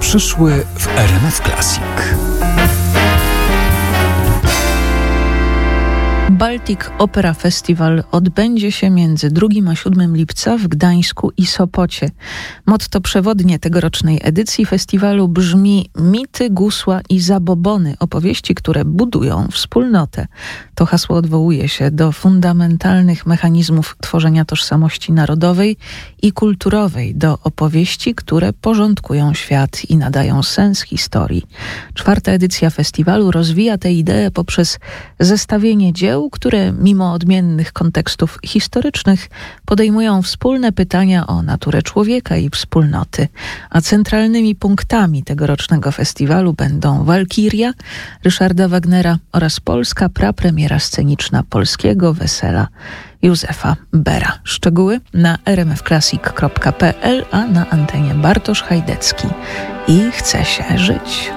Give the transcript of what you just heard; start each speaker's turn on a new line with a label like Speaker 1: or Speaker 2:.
Speaker 1: przyszły w RMF Classic.
Speaker 2: Baltic Opera Festival odbędzie się między 2 a 7 lipca w Gdańsku i Sopocie. Motto przewodnie tegorocznej edycji festiwalu brzmi: mity, gusła i zabobony, opowieści, które budują wspólnotę. To hasło odwołuje się do fundamentalnych mechanizmów tworzenia tożsamości narodowej i kulturowej, do opowieści, które porządkują świat i nadają sens historii. 4. edycja festiwalu rozwija tę ideę poprzez zestawienie dzieł, które mimo odmiennych kontekstów historycznych podejmują wspólne pytania o naturę człowieka i wspólnoty. A centralnymi punktami tegorocznego festiwalu będą Walkiria Ryszarda Wagnera oraz polska prapremiera sceniczna polskiego wesela Józefa Bera. Szczegóły na rmfclassic.pl, a na antenie Bartosz Hajdecki i chce się żyć.